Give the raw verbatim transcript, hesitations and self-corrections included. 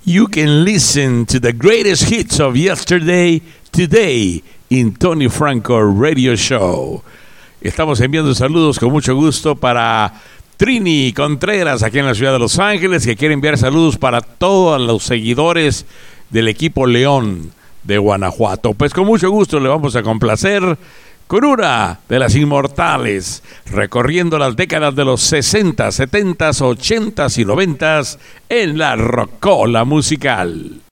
You can listen to the greatest hits of yesterday, today, in Tony Franco Radio Show. Estamos enviando saludos con mucho gusto para Trini Contreras, aquí en la ciudad de Los Ángeles, que quiere enviar saludos para todos los seguidores del equipo León de Guanajuato. Pues con mucho gusto le vamos a complacer con una de las inmortales, recorriendo las décadas de los sesenta, setenta, ochenta y noventa en la rocola musical.